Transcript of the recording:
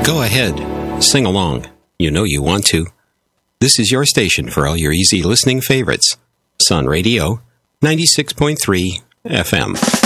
Go ahead, sing along. You know you want to. This is your station for all your easy listening favorites. Sun Radio, 96.3 FM.